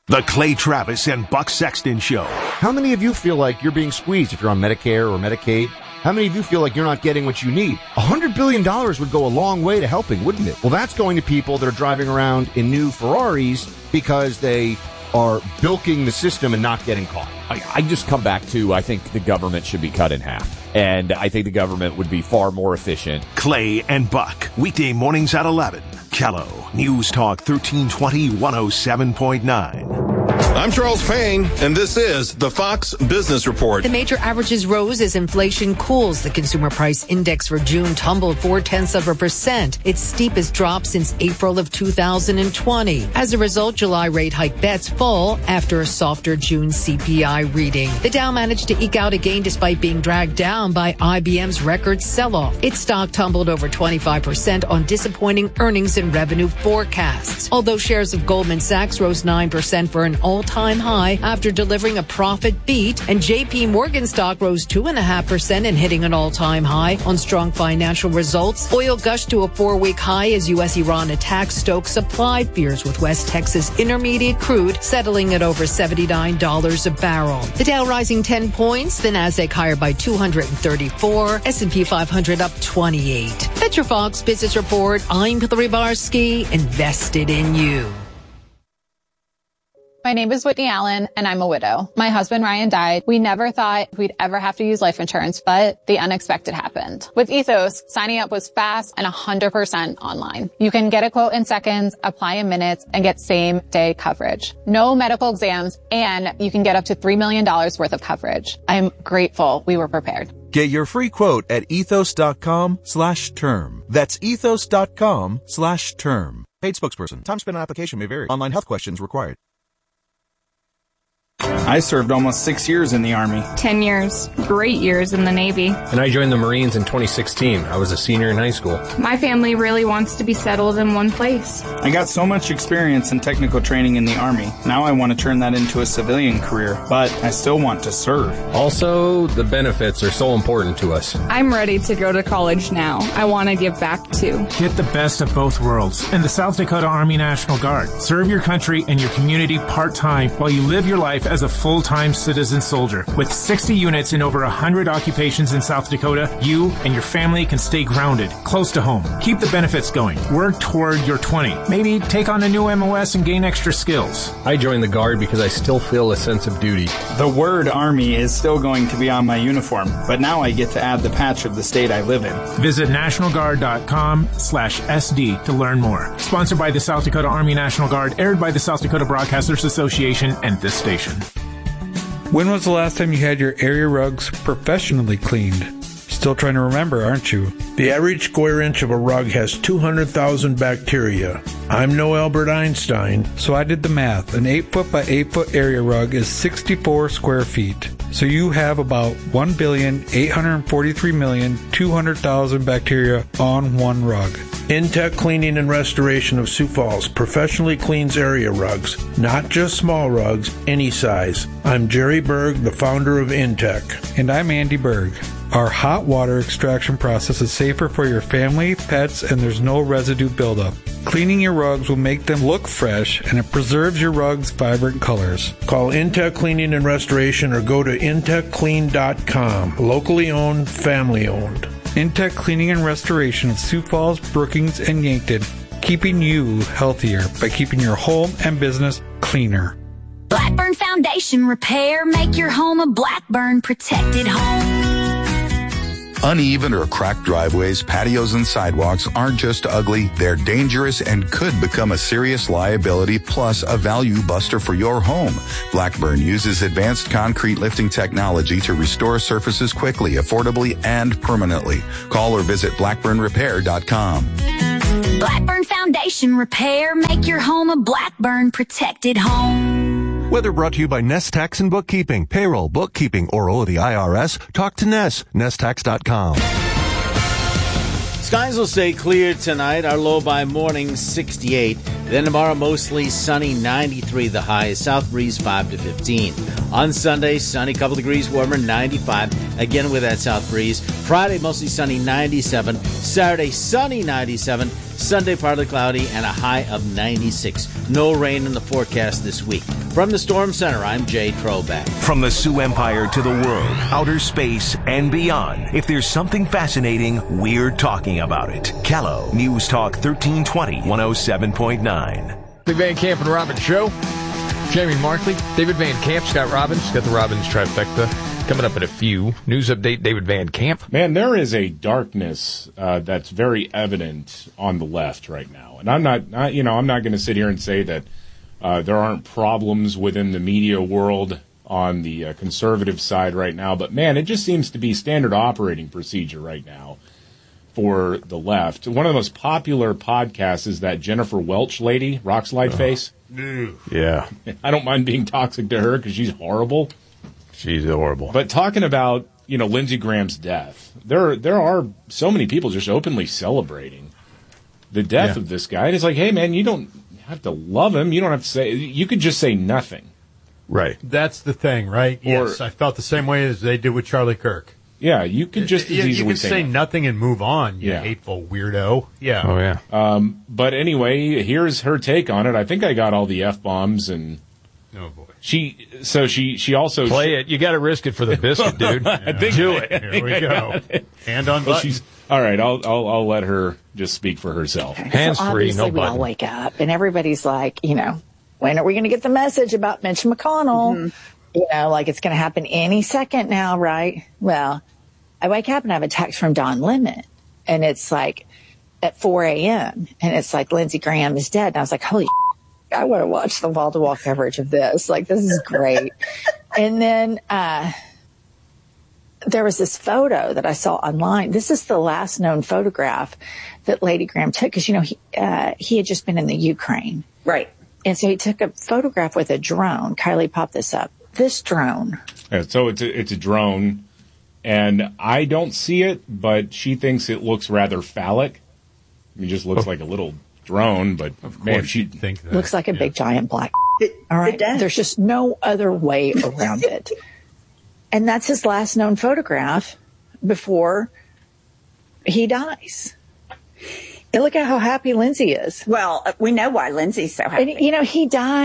The Clay Travis and Buck Sexton Show. How many of you feel like you're being squeezed if you're on Medicare or Medicaid? How many of you feel like you're not getting what you need? $100 billion would go a long way to helping, wouldn't it? Well, that's going to people that are driving around in new Ferraris because they are bilking the system and not getting caught. I just come back to, I think the government should be cut in half. And I think the government would be far more efficient. Clay and Buck, weekday mornings at 11. Kello, News Talk 1320 107.9. I'm Charles Payne, and this is the Fox Business Report. The major averages rose as inflation cools. The consumer price index for June tumbled 0.4%, its steepest drop since April of 2020. As a result, July rate hike bets fall after a softer June CPI reading. The Dow managed to eke out a gain despite being dragged down by IBM's record sell-off. Its stock tumbled over 25% on disappointing earnings and revenue forecasts. Although shares of Goldman Sachs rose 9% for an all-time high after delivering a profit beat, and JP Morgan stock rose 2.5% and hitting an all-time high on strong financial results. Oil gushed to a 4-week high as U.S.-Iran attacks stoke supply fears, with West Texas Intermediate crude settling at over $79 a barrel. The Dow rising 10 points, the Nasdaq higher by 234, S&P 500 up 28. That's your Fox Business Report. I'm Hillary Barsky, invested in you. My name is Whitney Allen, and I'm a widow. My husband, Ryan, died. We never thought we'd ever have to use life insurance, but the unexpected happened. With Ethos, signing up was fast and 100% online. You can get a quote in seconds, apply in minutes, and get same-day coverage. No medical exams, and you can get up to $3 million worth of coverage. I'm grateful we were prepared. Get your free quote at ethos.com/term. That's ethos.com/term. Paid spokesperson. Time spent on application may vary. Online health questions required. I served almost 6 years in the Army. 10 years. Great years in the Navy. And I joined the Marines in 2016. I was a senior in high school. My family really wants to be settled in one place. I got so much experience and technical training in the Army. Now I want to turn that into a civilian career, but I still want to serve. Also, the benefits are so important to us. I'm ready to go to college now. I want to give back too. Get the best of both worlds in the South Dakota Army National Guard. Serve your country and your community part-time while you live your life as a full-time citizen soldier. With 60 units in over 100 occupations in South Dakota, you and your family can stay grounded, close to home. Keep the benefits going. Work toward your 20. Maybe take on a new MOS and gain extra skills. I joined the Guard because I still feel a sense of duty. The word Army is still going to be on my uniform, but now I get to add the patch of the state I live in. Visit nationalguard.com/SD to learn more. Sponsored by the South Dakota Army National Guard, aired by the South Dakota Broadcasters Association and this station. When was the last time you had your area rugs professionally cleaned? Still trying to remember, aren't you? The average square inch of a rug has 200,000 bacteria. I'm no Albert Einstein. So I did the math. An 8-foot by 8-foot area rug is 64 square feet. So you have about 1,843,200,000 bacteria on one rug. Intech Cleaning and Restoration of Sioux Falls professionally cleans area rugs, not just small rugs, any size. I'm Jerry Berg, the founder of Intech. And I'm Andy Berg. Our hot water extraction process is safer for your family, pets, and there's no residue buildup. Cleaning your rugs will make them look fresh, and it preserves your rugs' vibrant colors. Call Intech Cleaning and Restoration or go to intechclean.com. Locally owned, family owned. Intech Cleaning and Restoration of Sioux Falls, Brookings, and Yankton, keeping you healthier by keeping your home and business cleaner. Blackburn Foundation Repair. Make your home a Blackburn protected home. Uneven or cracked driveways, patios, and sidewalks aren't just ugly, they're dangerous and could become a serious liability plus a value buster for your home. Blackburn uses advanced concrete lifting technology to restore surfaces quickly, affordably, and permanently. Call or visit blackburnrepair.com. Blackburn Foundation Repair. Make your home a Blackburn protected home. Weather brought to you by Nest Tax and Bookkeeping. Payroll, bookkeeping, or owe the IRS? Talk to Nest. nesttax.com. Skies will stay clear tonight. Our low by morning 68. Then tomorrow mostly sunny, 93 the high. South breeze 5 to 15. On Sunday, sunny, couple degrees warmer, 95. Again with that south breeze. Friday, mostly sunny, 97. Saturday, sunny, 97. Sunday, partly cloudy, and a high of 96. No rain in the forecast this week. From the Storm Center, I'm Jay Troback. From the Sioux Empire to the world, outer space, and beyond. If there's something fascinating, we're talking about it. Callow, News Talk 1320, 107.9. The Van Camp and Robbins Show. Jamie Markley, David Van Camp, Scott Robbins. Got the Robbins trifecta coming up in a few. News update, David Van Camp. Man, there is a darkness that's very evident on the left right now. And I'm not going to sit here and say that there aren't problems within the media world on the conservative side right now. But, man, it just seems to be standard operating procedure right now for the left. One of the most popular podcasts is that Jennifer Welch lady, Rock's Light Face. Yeah. I don't mind being toxic to her because she's horrible. She's horrible. But talking about, Lindsey Graham's death, there are so many people just openly celebrating the death of this guy. And it's like, hey, man, you don't have to love him. You don't have to say, you could just say nothing. Right. That's the thing, right? Yes, I felt the same way as they did with Charlie Kirk. Yeah, you could just as easily you can say nothing and move on, you hateful weirdo. Yeah. Oh, yeah. But anyway, here's her take on it. I think I got all the F-bombs and... Oh, boy. She also... Play it. You got to risk it for the biscuit, dude. Do it. Here we go. Hand on button. All right, I'll let her just speak for herself. Okay. Hands free, no button. We all wake up, and everybody's like, when are we going to get the message about Mitch McConnell? Like it's going to happen any second now, right? Well, I wake up and I have a text from Don Lemon, and it's like at 4 a.m., and it's like Lindsey Graham is dead. And I was like, holy I want to watch the wall-to-wall coverage of this. Like, this is great. And then there was this photo that I saw online. This is the last known photograph that Lady Graham took because, he had just been in the Ukraine. Right. And so he took a photograph with a drone. Kylie, pop this up. This drone. Yeah, so it's a drone, and I don't see it, but she thinks it looks rather phallic. It just looks like a little drone, but man, she think that looks like a big giant black. All right, there's just no other way around it. And that's his last known photograph before he dies. And look at how happy Lindsey is. Well, we know why Lindsey's so happy. And, he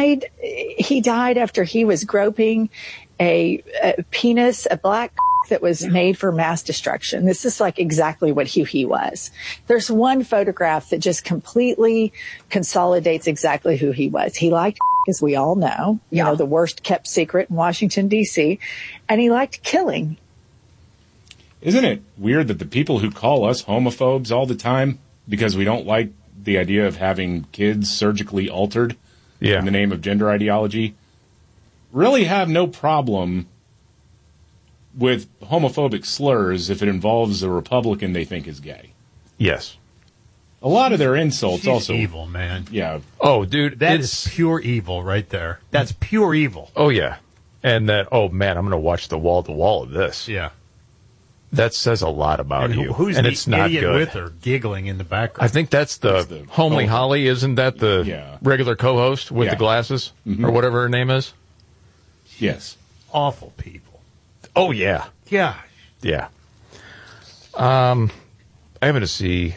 died after he was groping a penis, a black that was made for mass destruction. This is like exactly what he was. There's one photograph that just completely consolidates exactly who he was. He liked, as we all know, the worst kept secret in Washington, D.C., and he liked killing. Isn't it weird that the people who call us homophobes all the time because we don't like the idea of having kids surgically altered in the name of gender ideology really have no problem with homophobic slurs if it involves a Republican they think is gay? Yes. A lot of their insults also... evil, man. Yeah. Oh, dude. That is pure evil right there. That's pure evil. Oh, yeah. And that, oh, man, I'm going to watch the wall-to-wall of this. Yeah. That says a lot about you. Who's and the it's not idiot good. with her giggling in the background? I think that's the Homely Holly. Isn't that the regular co-host with the glasses? Or whatever her name is? Yes. Awful people. Oh, yeah. Yeah. Yeah. I happen to see,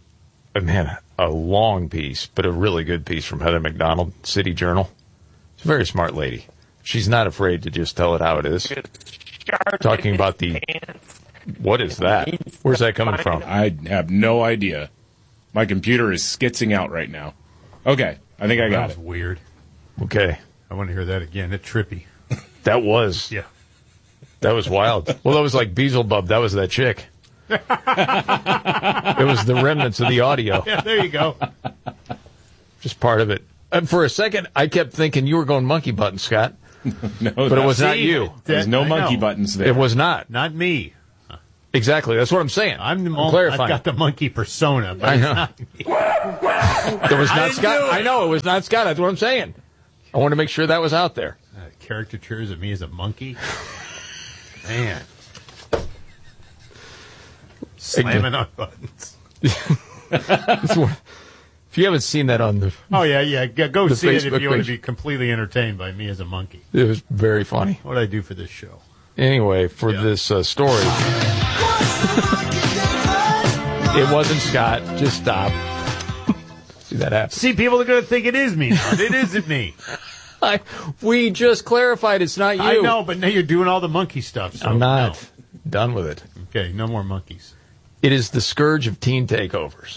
a long piece, but a really good piece from Heather McDonald, City Journal. She's a very smart lady. She's not afraid to just tell it how it is. Talking about what is that? Where's that coming from? I have no idea. My computer is skitzing out right now. Okay, I think I got it. That was weird. Okay. I want to hear that again. It's trippy. That was. Yeah. That was wild. Well, that was like Beelzebub. That was that chick. It was the remnants of the audio. Yeah, there you go. Just part of it. And for a second, I kept thinking you were going monkey buttons, Scott. No, but it was not you. There's no monkey buttons there. It was not. Not me. Exactly. That's what I'm saying. I'm clarifying. I've got the monkey persona, but it's not me. It was not Scott. I know it was not Scott. That's what I'm saying. I want to make sure that was out there. Caricatures of me as a monkey. Man. Slamming on buttons. It's If you haven't seen that on the Oh, yeah. Go the see it if Facebook you want page. to be completely entertained by me as a monkey. It was very funny. What did I do for this show? Anyway, for this story, it wasn't Scott. Just stop. See that happen. See, people are going to think it is me now. It isn't me. We just clarified it's not you. I know, but now you're doing all the monkey stuff. So I'm not done with it. Okay, no more monkeys. It is the scourge of teen takeovers.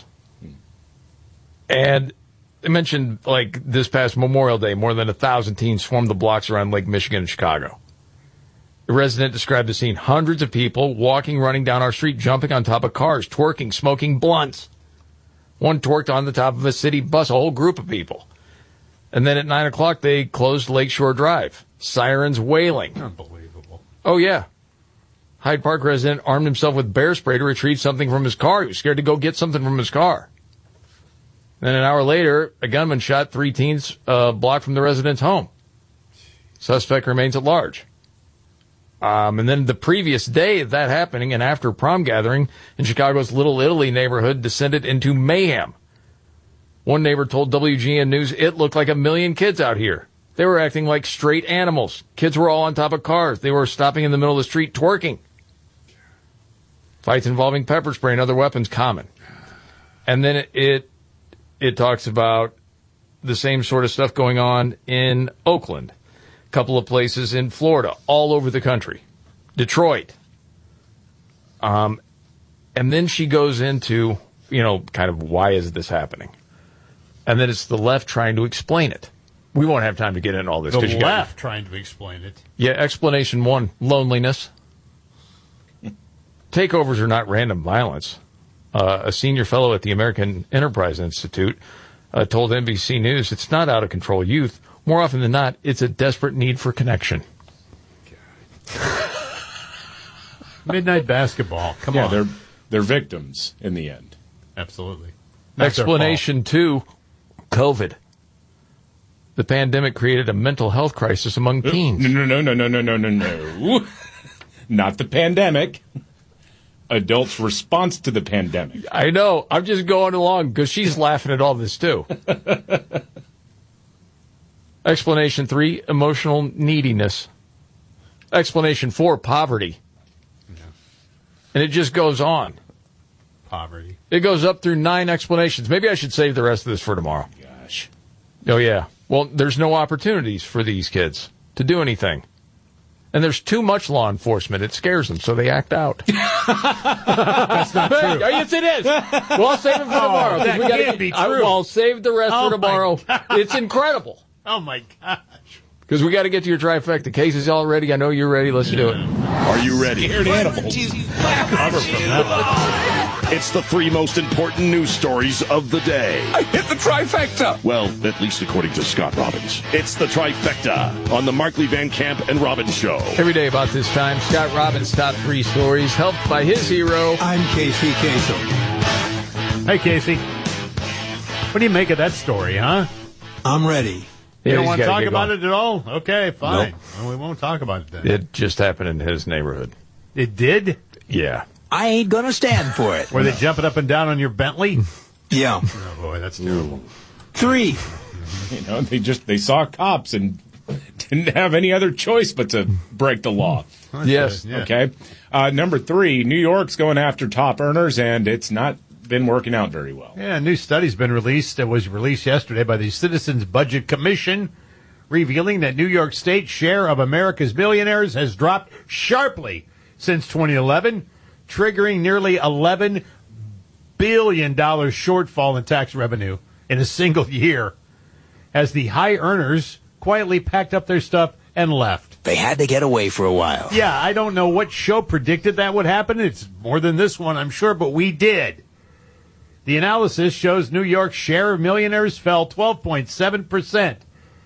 And I mentioned, like, this past Memorial Day, more than 1,000 teens swarmed the blocks around Lake Michigan and Chicago. A resident described the scene. Hundreds of people walking, running down our street, jumping on top of cars, twerking, smoking blunts. One twerked on the top of a city bus, a whole group of people. And then at 9 o'clock, they closed Lakeshore Drive. Sirens wailing. Unbelievable. Oh, yeah. Hyde Park resident armed himself with bear spray to retrieve something from his car. He was scared to go get something from his car. Then an hour later, a gunman shot 3 teens a block from the resident's home. Suspect remains at large. And then the previous day of that happening, an after prom gathering in Chicago's Little Italy neighborhood descended into mayhem. One neighbor told WGN News it looked like 1 million kids out here. They were acting like straight animals. Kids were all on top of cars. They were stopping in the middle of the street twerking. Fights involving pepper spray and other weapons common. And then it talks about the same sort of stuff going on in Oakland, a couple of places in Florida, all over the country, Detroit. And then she goes into, kind of why is this happening? And then it's the left trying to explain it. We won't have time to get into all this. The left trying to explain it. Yeah, explanation 1, loneliness. Takeovers are not random violence. A senior fellow at the American Enterprise Institute told NBC News it's not out-of-control youth. More often than not, it's a desperate need for connection. Midnight basketball. Come on. Yeah, they're victims in the end. Absolutely. Explanation 2, COVID. The pandemic created a mental health crisis among teens. No. Not the pandemic. Adults' response to the pandemic. I know. I'm just going along because she's laughing at all this, too. Explanation 3, emotional neediness. Explanation 4, poverty. Yeah. And it just goes on. Poverty. It goes up through 9 explanations. Maybe I should save the rest of this for tomorrow. Gosh. Oh, yeah. Well, there's no opportunities for these kids to do anything. And there's too much law enforcement. It scares them, so they act out. That's not true. Yes, it is. Well, I'll save it for tomorrow. That can't be true. I'll save the rest for tomorrow. It's incredible. Oh, my gosh. Because we got to get to your trifecta. Casey's all ready. I know you're ready. Let's do it. Are you ready? Scared animals. Cover from that. It's the 3 most important news stories of the day. I hit the trifecta. Well, at least according to Scott Robbins. It's the trifecta on the Markley Van Camp and Robbins Show. Every day about this time, Scott Robbins' top 3 stories, helped by his hero. I'm Casey Kasem. Hey, Casey. What do you make of that story, huh? I'm ready. You don't want to talk about it at all? Okay, fine. Nope. Well, we won't talk about it then. It just happened in his neighborhood. It did? Yeah. I ain't gonna stand for it. Were they jumping up and down on your Bentley? Yeah. Oh, boy, that's terrible. 3. They saw cops and didn't have any other choice but to break the law. Yes. Yeah. Okay. Number 3, New York's going after top earners, and it's not been working out very well. Yeah, a new study's been released. It was released yesterday by the Citizens Budget Commission, revealing that New York State's share of America's millionaires has dropped sharply since 2011, triggering nearly $11 billion shortfall in tax revenue in a single year, as the high earners quietly packed up their stuff and left. They had to get away for a while. Yeah, I don't know what show predicted that would happen. It's more than this one, I'm sure, but we did. The analysis shows New York's share of millionaires fell 12.7%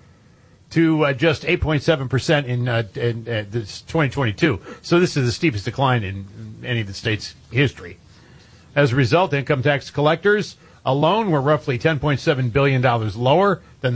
to just 8.7% in this 2022. So this is the steepest decline in any of the state's history. As a result, income tax collectors alone were roughly $10.7 billion lower than